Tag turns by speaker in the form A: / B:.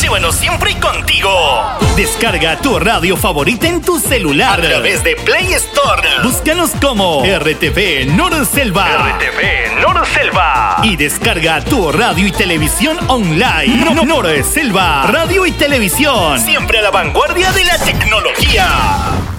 A: Llévanos siempre contigo. Descarga tu radio favorita en tu celular a través de Play Store. Búscanos como RTV Norselva. RTV Norselva. Y descarga tu radio y televisión online. Norselva, radio y televisión. Siempre a la vanguardia de la tecnología.